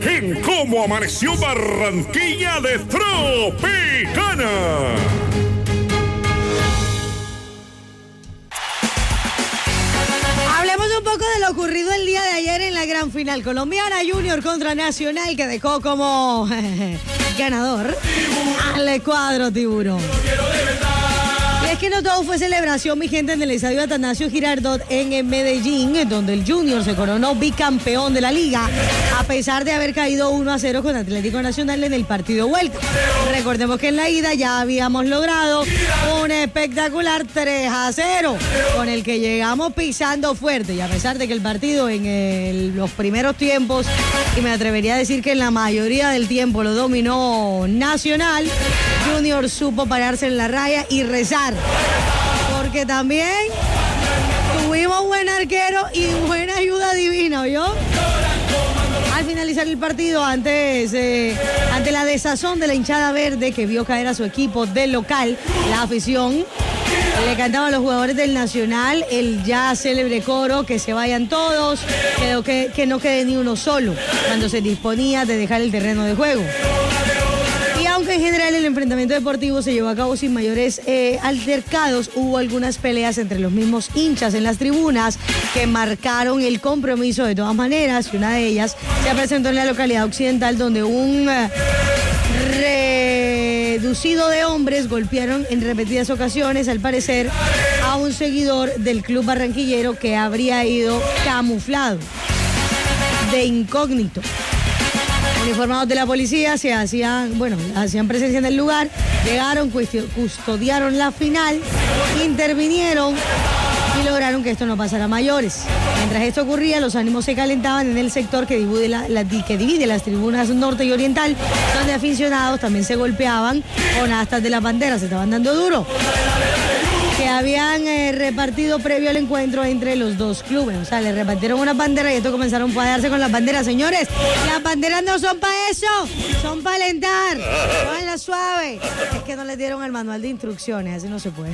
En Cómo Amaneció Barranquilla de Tropicana. Hablemos un poco de lo ocurrido el día de ayer en la gran final colombiana, Junior contra Nacional, que dejó como ganador al cuadro tiburón. Y es que no todo fue celebración, mi gente, en el estadio Atanasio Girardot en Medellín, donde el Junior se coronó bicampeón de la liga, a pesar de haber caído 1-0 con Atlético Nacional en el partido vuelta. Recordemos que en la ida ya habíamos logrado un espectacular 3-0, con el que llegamos pisando fuerte, y a pesar de que el partido en los primeros tiempos, y me atrevería a decir que en la mayoría del tiempo lo dominó Nacional, Junior supo pararse en la raya y rezar, porque también tuvimos buen arquero y buena ayuda divina, ¿oyó? Al finalizar el partido, ante la desazón de la hinchada verde que vio caer a su equipo del local, la afición le cantaba a los jugadores del Nacional el ya célebre coro "que se vayan todos, que no quede ni uno solo", cuando se disponía de dejar el terreno de juego. Y aunque en general el enfrentamiento deportivo se llevó a cabo sin mayores altercados, hubo algunas peleas entre los mismos hinchas en las tribunas que marcaron el compromiso de todas maneras, y una de ellas se presentó en la localidad occidental, donde un reducido de hombres golpearon en repetidas ocasiones, al parecer, a un seguidor del club barranquillero que habría ido camuflado de incógnito. Uniformados de la policía hacían presencia en el lugar, llegaron, custodiaron la final, intervinieron y lograron que esto no pasara a mayores. Mientras esto ocurría, los ánimos se calentaban en el sector que divide las tribunas norte y oriental, donde aficionados también se golpeaban con astas de la bandera, se estaban dando duro, que habían repartido previo al encuentro entre los dos clubes. O sea, le repartieron una bandera y esto comenzaron a darse con las banderas. Señores, las banderas no son para eso, son para alentar. Cójanla suave. Es que no les dieron el manual de instrucciones, así no se puede.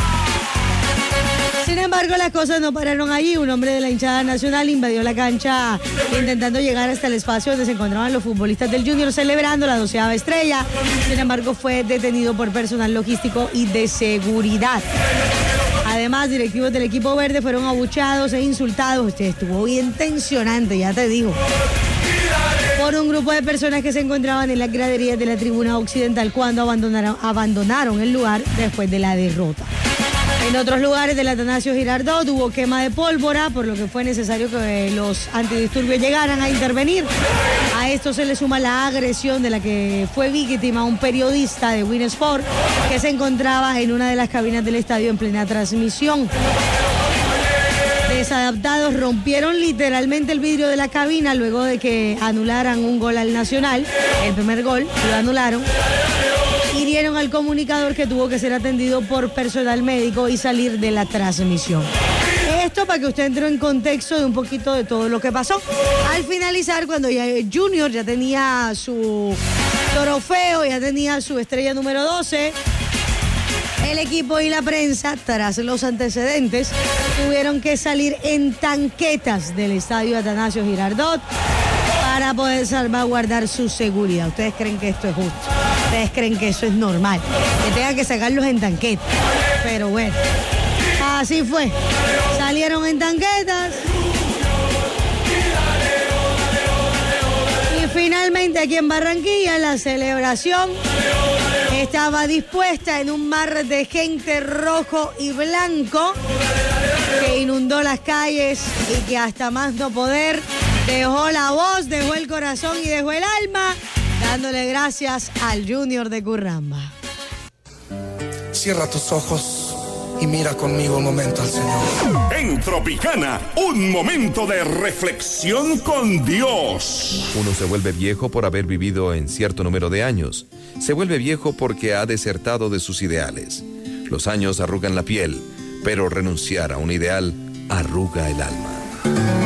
Sin embargo, las cosas no pararon allí. Un hombre de la hinchada nacional invadió la cancha intentando llegar hasta el espacio donde se encontraban los futbolistas del Junior celebrando la 12ª estrella. Sin embargo, fue detenido por personal logístico y de seguridad. Además, directivos del equipo verde fueron abucheados e insultados. Estuvo bien tensionante, ya te digo, por un grupo de personas que se encontraban en las graderías de la tribuna occidental cuando abandonaron el lugar después de la derrota. En otros lugares del Atanasio Girardot hubo quema de pólvora, por lo que fue necesario que los antidisturbios llegaran a intervenir. A esto se le suma la agresión de la que fue víctima un periodista de Win Sport que se encontraba en una de las cabinas del estadio en plena transmisión. Desadaptados rompieron literalmente el vidrio de la cabina luego de que anularan un gol al Nacional. El primer gol lo anularon. Hirieron al comunicador, que tuvo que ser atendido por personal médico y salir de la transmisión. Esto para que usted entre en contexto de un poquito de todo lo que pasó. Al finalizar, cuando ya Junior ya tenía su trofeo, ya tenía su estrella número 12, el equipo y la prensa, tras los antecedentes, tuvieron que salir en tanquetas del estadio Atanasio Girardot para poder salvaguardar su seguridad. ¿Ustedes creen que esto es justo? ¿Ustedes creen que eso es normal? Que tengan que sacarlos en tanquetas. Pero bueno, así fue. Salieron en tanquetas. Y finalmente aquí en Barranquilla la celebración estaba dispuesta en un mar de gente rojo y blanco que inundó las calles y que hasta más no poder dejó la voz, dejó el corazón y dejó el alma, dándole gracias al Junior de Curramba. Cierra tus ojos y mira conmigo un momento al Señor. En Tropicana, un momento de reflexión con Dios. Uno se vuelve viejo por haber vivido en cierto número de años. Se vuelve viejo porque ha desertado de sus ideales. Los años arrugan la piel, pero renunciar a un ideal arruga el alma.